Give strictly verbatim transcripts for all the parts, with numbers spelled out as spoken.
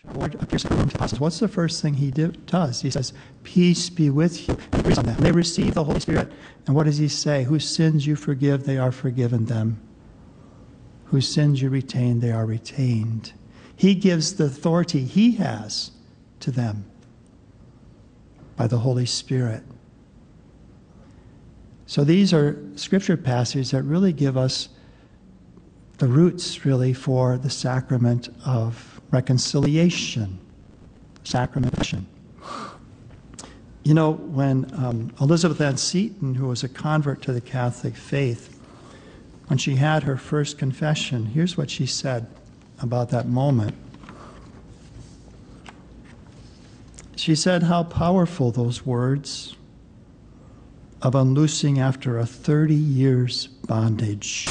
The Lord appears in the room to the apostles. What's the first thing he do, does? He says, peace be with you. He breathes on them. They receive the Holy Spirit. And what does he say? Whose sins you forgive, they are forgiven them. Whose sins you retain, they are retained. He gives the authority he has to them by the Holy Spirit. So these are scripture passages that really give us the roots, really, for the sacrament of reconciliation. Sacramentation. You know, when um, Elizabeth Ann Seton, who was a convert to the Catholic faith, when she had her first confession, here's what she said about that moment. She said how powerful those words of unloosing after a thirty years bondage.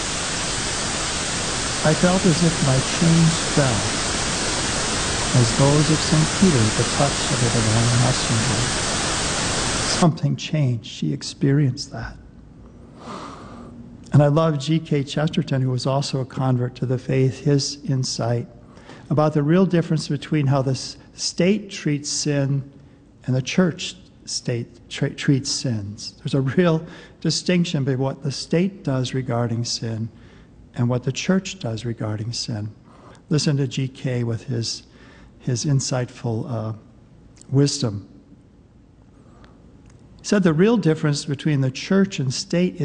I felt as if my chains fell, as those of Saint Peter at the touch of the divine messenger. Something changed. She experienced that. And I love G K Chesterton, who was also a convert to the faith, his insight about the real difference between how the state treats sin and the church state tra- treats sins. There's a real distinction between what the state does regarding sin and what the church does regarding sin. Listen to G K with his, his insightful uh, wisdom. He said the real difference between the church and state is